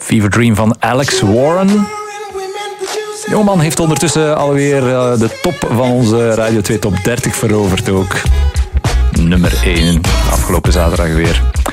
Fever Dream van Alex Warren. Jongeman heeft ondertussen alweer de top van onze Radio 2 Top 30 veroverd ook. Nummer 1, afgelopen zaterdag weer.